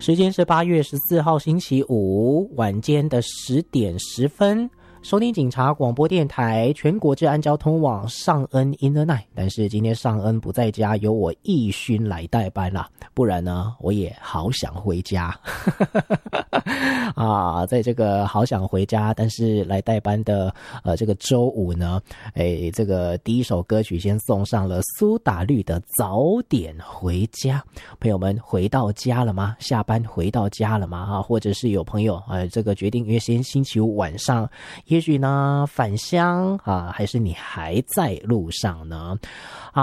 时间是8月14号星期五晚间的10点10分。收听警察广播电台全国治安交通网尚恩 in the night， 但是今天尚恩不在家，由我义勋来代班啦，不然呢我也好想回家啊，在这个好想回家但是来代班的这个周五呢，这个第一首歌曲先送上了苏打绿的早点回家。朋友们回到家了吗？下班回到家了吗？啊，或者是有朋友这个决定约先星期五晚上也许呢返乡啊，还是你还在路上呢？